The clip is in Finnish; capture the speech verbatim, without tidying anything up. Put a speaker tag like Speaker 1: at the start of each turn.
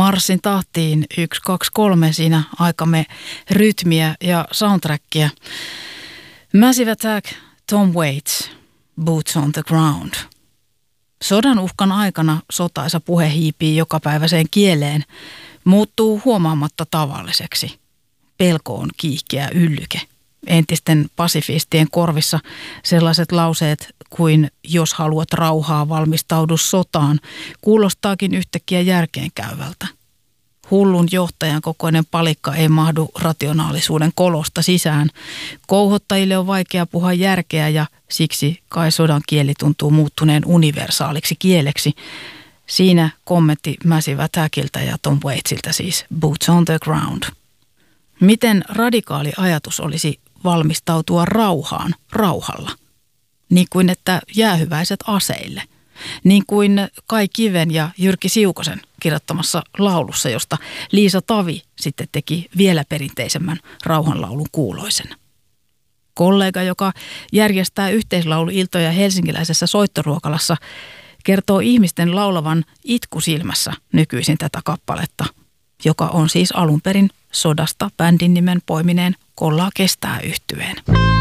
Speaker 1: Marssin tahtiin yksi, kaksi, kolme siinä aikamme rytmiä ja soundtrackia. Massive Attack, Tom Waits, Boots on the Ground. Sodan uhkan aikana sotaisa puhe hiipii jokapäiväiseen kieleen, muuttuu huomaamatta tavalliseksi. Pelko on kiihkeä yllyke. Entisten pasifistien korvissa sellaiset lauseet kuin jos haluat rauhaa, valmistaudu sotaan, kuulostaakin yhtäkkiä järkeenkäyvältä. Hullun johtajan kokoinen palikka ei mahdu rationaalisuuden kolosta sisään. Kouhottajille on vaikea puhua järkeä ja siksi kai sodan kieli tuntuu muuttuneen universaaliksi kieleksi. Siinä kommentti Massive Attackilta ja Tom Waitsilta siis Boots on the Ground. Miten radikaali ajatus olisi valmistautua rauhaan rauhalla? Niin kuin että jäähyväiset aseille. Niin kuin Kai Kiven ja Jyrki Siukosen kirjoittamassa laulussa, josta Liisa Tavi sitten teki vielä perinteisemmän rauhanlaulun kuuloisen. Kollega, joka järjestää yhteislauluiltoja helsinkiläisessä soittoruokalassa, kertoo ihmisten laulavan itkusilmässä nykyisin tätä kappaletta, joka on siis alun perin sodasta bändin nimen poimineen Kollaa kestää -yhtyeen.